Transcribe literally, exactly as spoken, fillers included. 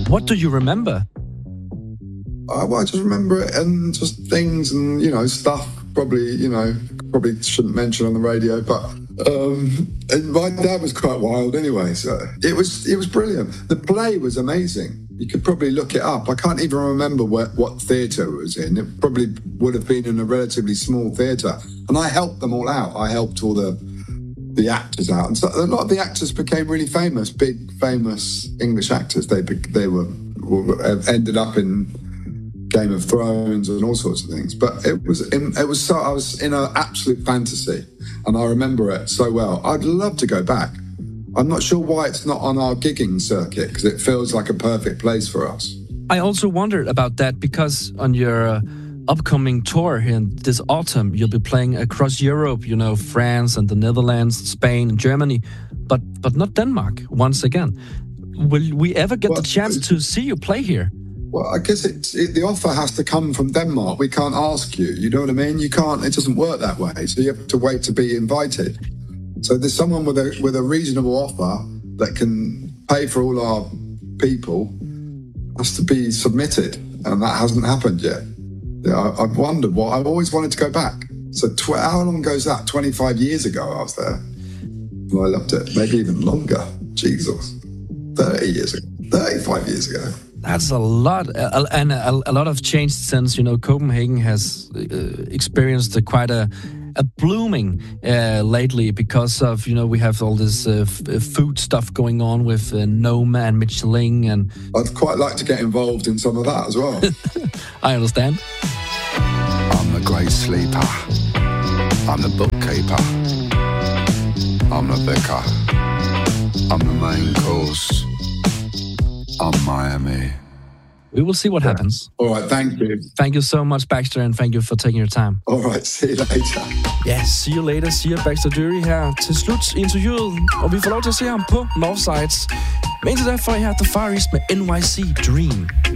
What do you remember? Uh, well, I just remember it and just things and, you know, stuff probably, you know, probably shouldn't mention on the radio, but um, and my dad was quite wild anyway, so it was it was brilliant. The play was amazing. You could probably look it up. I can't even remember where, what theatre it was in. It probably would have been in a relatively small theatre. And I helped them all out. I helped all the the actors out. And so a lot of the actors became really famous, big, famous English actors. They they were, were ended up in Game of Thrones and all sorts of things. But it was in, it was so I was in an absolute fantasy, and I remember it so well. I'd love to go back. I'm not sure why it's not on our gigging circuit, because it feels like a perfect place for us. I also wondered about that because on your uh, upcoming tour here this autumn, you'll be playing across Europe, you know, France and the Netherlands, Spain and Germany, but but not Denmark once again. Will we ever get well, the chance to see you play here? Well, I guess it, it, the offer has to come from Denmark. We can't ask you, you know what I mean? You can't, it doesn't work that way. So you have to wait to be invited. So there's someone with a with a reasonable offer that can pay for all our people has to be submitted, and that hasn't happened yet. Yeah, I, I've wondered what, I've always wanted to go back. So tw- how long ago is that? twenty-five years ago I was there. Well, I loved it. Maybe even longer. Jesus. thirty years ago. thirty-five years ago. That's a lot, uh, and a, a lot of change since, you know, Copenhagen has uh, experienced a, quite a, a blooming uh, lately because of, you know, we have all this uh, f- food stuff going on with uh, Noma and Michelin, and I'd quite like to get involved in some of that as well. I understand. I'm the great sleeper. I'm the bookkeeper. I'm the vicar. I'm the main course. I'm Miami. We will see what yeah. happens. All right, thank you. Thank you so much, Baxter, and thank you for taking your time. All right, see you later. Ja, see you later, siger Baxter Dury her til slut i interviewet, og vi får lov til at se ham på Northsides. Men indtil da får I her The Far East med N Y C Dream.